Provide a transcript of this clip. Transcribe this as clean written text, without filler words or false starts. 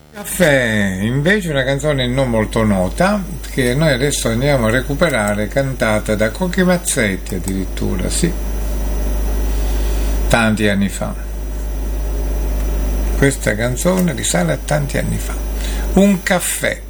Caffè, invece una canzone non molto nota che noi adesso andiamo a recuperare, cantata da Cochi Mazzetti addirittura, sì, tanti anni fa. Questa canzone risale a tanti anni fa. Un caffè.